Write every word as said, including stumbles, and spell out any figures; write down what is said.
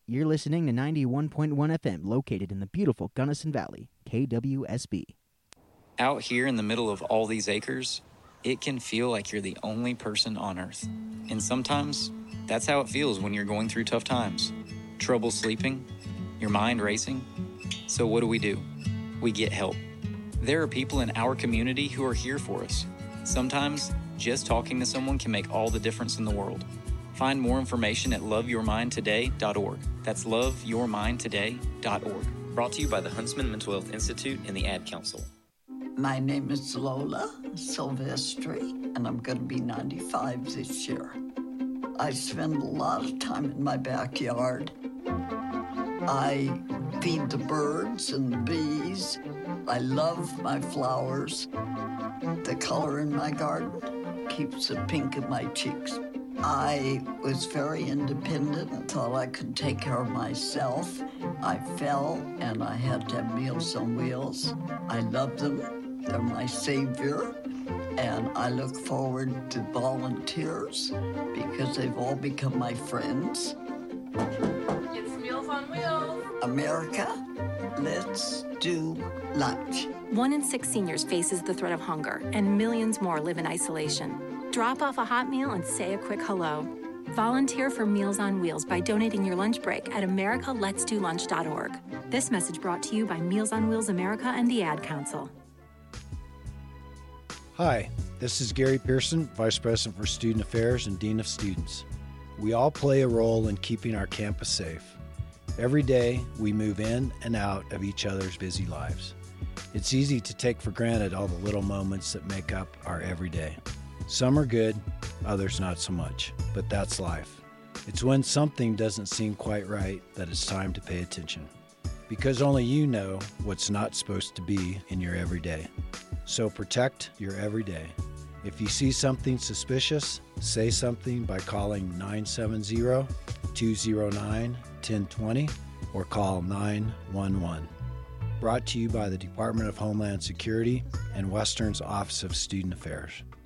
You're listening to ninety-one point one F M, located in the beautiful Gunnison Valley, K W S B. Out here in the middle of all these acres, it can feel like you're the only person on Earth. And sometimes, that's how it feels when you're going through tough times. Trouble sleeping, your mind racing. So what do we do? We get help. There are people in our community who are here for us. Sometimes, just talking to someone can make all the difference in the world. Find more information at love your mind today dot org. That's love your mind today dot org. Brought to you by the Huntsman Mental Health Institute and the Ad Council. My name is Lola Silvestri, and I'm going to be ninety-five this year. I spend a lot of time in my backyard. I feed the birds and the bees. I love my flowers. The color in my garden keeps the pink in my cheeks. I was very independent and thought I could take care of myself. I fell and I had to have Meals on Wheels. I love them. They're my savior. And I look forward to volunteers because they've all become my friends. It's Meals on Wheels. America, let's do lunch. One in six seniors faces the threat of hunger, and millions more live in isolation. Drop off a hot meal and say a quick hello. Volunteer for Meals on Wheels by donating your lunch break at america lets do lunch dot org. This message brought to you by Meals on Wheels America and the Ad Council. Hi, this is Gary Pearson, Vice President for Student Affairs and Dean of Students. We all play a role in keeping our campus safe. Every day, we move in and out of each other's busy lives. It's easy to take for granted all the little moments that make up our everyday. Some are good, others not so much, but that's life. It's when something doesn't seem quite right that it's time to pay attention. Because only you know what's not supposed to be in your everyday. So protect your everyday. If you see something suspicious, say something by calling nine seven zero, two zero nine, one zero two zero or call nine one one. Brought to you by the Department of Homeland Security and Western's Office of Student Affairs.